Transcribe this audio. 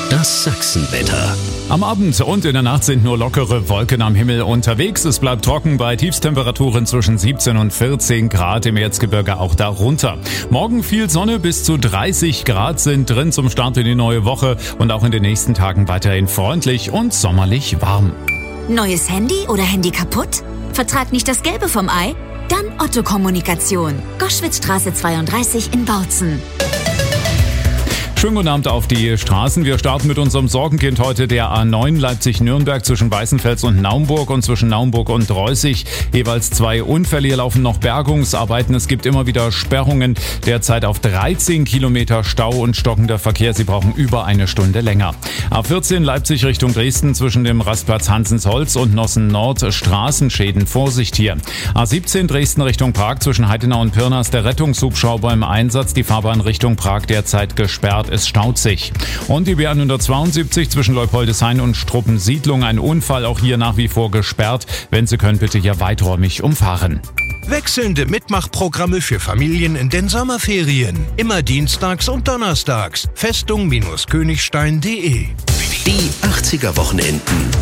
Das Sachsenwetter. Am Abend und in der Nacht sind nur lockere Wolken am Himmel unterwegs. Es bleibt trocken bei Tiefstemperaturen zwischen 17 und 14 Grad, im Erzgebirge auch darunter. Morgen viel Sonne, bis zu 30 Grad sind drin zum Start in die neue Woche und auch in den nächsten Tagen weiterhin freundlich und sommerlich warm. Neues Handy oder Handy kaputt? Vertrag nicht das Gelbe vom Ei? Dann Otto Kommunikation. Goschwitzstraße 32 in Bautzen. Schönen guten Abend auf die Straßen. Wir starten mit unserem Sorgenkind heute, der A9 Leipzig-Nürnberg zwischen Weißenfels und Naumburg und zwischen Naumburg und Reußig. Jeweils 2 Unfälle. Hier laufen noch Bergungsarbeiten. Es gibt immer wieder Sperrungen. Derzeit auf 13 Kilometer Stau und stockender Verkehr. Sie brauchen über eine Stunde länger. A14 Leipzig Richtung Dresden zwischen dem Rastplatz Hansensholz und Nossen Nord. Straßenschäden. Vorsicht hier. A17 Dresden Richtung Prag zwischen Heidenau und Pirna. Der Rettungshubschrauber im Einsatz. Die Fahrbahn Richtung Prag derzeit gesperrt. Es staut sich. Und die B172 zwischen Leupoldeshain und Struppensiedlung. Ein Unfall, auch hier nach wie vor gesperrt. Wenn Sie können, bitte hier weiträumig umfahren. Wechselnde Mitmachprogramme für Familien in den Sommerferien. Immer dienstags und donnerstags. Festung-Königstein.de. Die 80er Wochenenden.